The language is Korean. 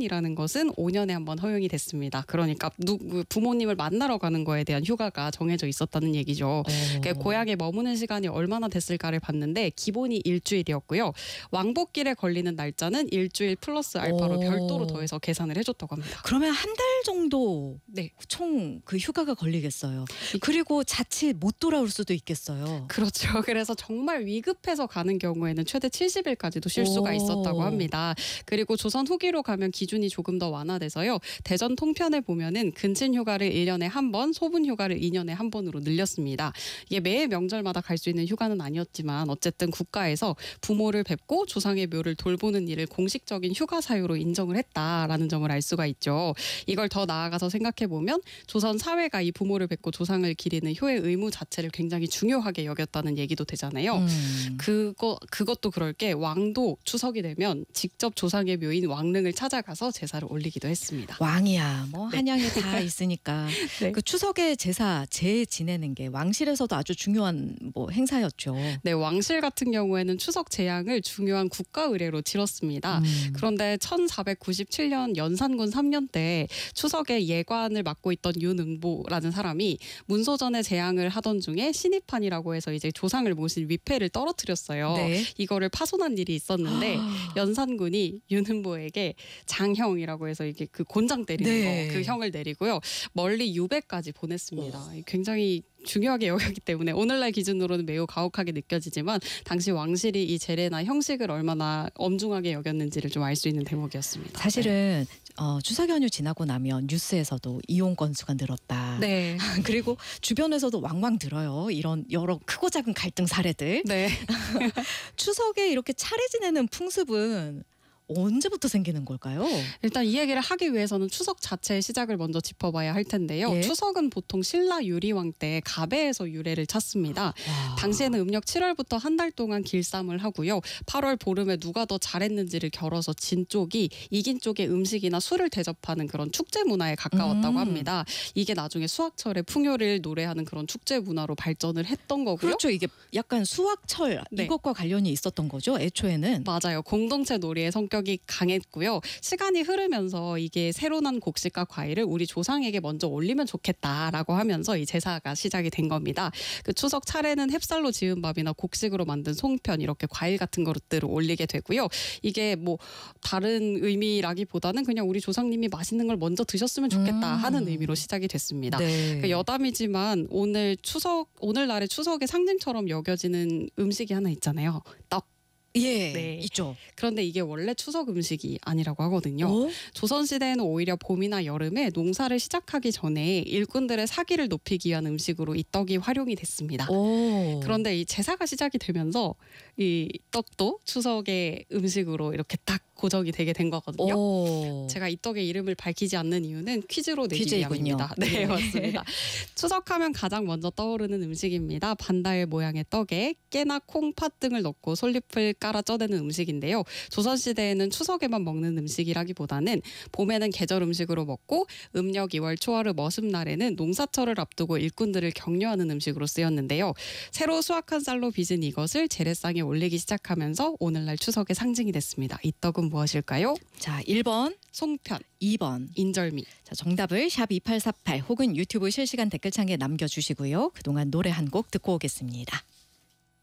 소분이라는 것은 5년에 한 번 허용이 됐습니다. 그러니까 부모님을 만나러 가는 거에 대한 휴가가 정해져 있었다는 얘기죠. 그러니까 고향에 머무는 시간이 얼마나 됐을까를 봤는데 기본이 일주일이었고요. 왕복길에 걸리는 날짜는 일주일 플러스 알파로 별도로 더해서 계산을 해줬다고 합니다. 그러면 한 달 정도 네. 총 그 휴가가 걸리겠어요. 그리고 자칫 못 돌아올 수도 있겠어요. 그렇죠. 그래서 정말 위급해서 가는 경우에는 최대 70일까지도 쉴 수가 있었다고 합니다. 그리고 조선 후기로 가면 기준이 조금 더 완화돼서요. 대전 통편에 보면은 근친 휴가를 1년에 한 번, 소분 휴가를 2년에 한 번으로 늘렸습니다. 이게 매 명절마다 갈 수 있는 휴가는 아니었지만 어쨌든 국가에서 부모를 뵙고 조상의 묘를 돌보는 일을 공식적인 휴가 사유로 인정을 했다라는 점을 알 수가 있죠. 이걸 더 나아가서 생각해 보면 조선 사회가 이 부모를 뵙고 조상을 기리는 효의 의무 자체를 굉장히 중요하게 여겼다는 얘기도 되잖아요. 그것도 그럴 게 왕도 추석이 되면 직접 조상의 묘인 왕릉을 찾아가서 제사를 올리기도 했습니다. 왕이야 뭐 한양에 다 있으니까 네. 그 추석에 제사 제 지내는 게 왕실에서도 아주 중요한 뭐 행사였죠. 네, 왕실 같은 경우에는 추석 제양을 중요한 국가 의례로 치렀습니다. 그런데 1497년 연산군 3년 때 추석에 예관을 맡고 있던 윤응보라는 사람이 문소전에 제양을 하던 중에 신입판이라고 해서 이제 조상을 모신 위패를 떨어뜨렸어요. 네. 이거를 파손한 일이 있었는데 연산군이 윤응보에게 장형이라고 해서 이게 그 곤장 때리는 네. 거, 그 형을 내리고요. 멀리 유배까지 보냈습니다. 굉장히 중요하게 여겼기 때문에 오늘날 기준으로는 매우 가혹하게 느껴지지만 당시 왕실이 이 제례나 형식을 얼마나 엄중하게 여겼는지를 좀 알 수 있는 대목이었습니다. 사실은 추석 연휴 지나고 나면 뉴스에서도 이혼 건수가 늘었다. 네. 그리고 주변에서도 왕왕 들어요. 이런 여러 크고 작은 갈등 사례들. 네. 추석에 이렇게 차례 지내는 풍습은 언제부터 생기는 걸까요? 일단 이 얘기를 하기 위해서는 추석 자체의 시작을 먼저 짚어봐야 할 텐데요. 예? 추석은 보통 신라 유리왕 때 가배에서 유래를 찾습니다. 와. 당시에는 음력 7월부터 한 달 동안 길쌈을 하고요. 8월 보름에 누가 더 잘했는지를 겨뤄서 진 쪽이 이긴 쪽의 음식이나 술을 대접하는 그런 축제 문화에 가까웠다고 합니다. 이게 나중에 수학철의 풍요를 노래하는 그런 축제 문화로 발전을 했던 거고요. 그렇죠. 이게 약간 수학철 네. 이것과 관련이 있었던 거죠. 애초에는. 맞아요. 공동체 놀이의 성격이 강했고요. 시간이 흐르면서 이게 새로 난 곡식과 과일을 우리 조상에게 먼저 올리면 좋겠다라고 하면서 이 제사가 시작이 된 겁니다. 그 추석 차례는 햅쌀로 지은 밥이나 곡식으로 만든 송편 이렇게 과일 같은 것들을 올리게 되고요. 이게 뭐 다른 의미라기보다는 그냥 우리 조상님이 맛있는 걸 먼저 드셨으면 좋겠다 하는 의미로 시작이 됐습니다. 네. 그러니까 여담이지만 오늘날의 추석의 상징처럼 여겨지는 음식이 하나 있잖아요. 떡. 예, 네. 있죠. 그런데 이게 원래 추석 음식이 아니라고 하거든요. 어? 조선시대에는 오히려 봄이나 여름에 농사를 시작하기 전에 일꾼들의 사기를 높이기 위한 음식으로 이 떡이 활용이 됐습니다. 오. 그런데 이 제사가 시작이 되면서 이 떡도 추석의 음식으로 이렇게 딱 고정이 되게 된 거거든요. 오. 제가 이 떡의 이름을 밝히지 않는 이유는 퀴즈로 내기 퀴즈이군요. 위함입니다. 네, 네. 맞습니다. 추석하면 가장 먼저 떠오르는 음식입니다. 반달 모양의 떡에 깨나 콩, 팥 등을 넣고 솔잎을 깔아 쪄내는 음식인데요. 조선시대에는 추석에만 먹는 음식이라기보다는 봄에는 계절 음식으로 먹고 음력 2월 초하루 머슴날에는 농사철을 앞두고 일꾼들을 격려하는 음식으로 쓰였는데요. 새로 수확한 쌀로 빚은 이것을 재래상에 올리기 시작하면서 오늘날 추석의 상징이 됐습니다. 이 떡은 무엇일까요? 자, 1번, 송편, 2번. 인절미. 자, 정답을 샵 2848 혹은 유튜브 실시간 댓글창에 남겨주시고요. 그동안 노래 한 곡 듣고 오겠습니다.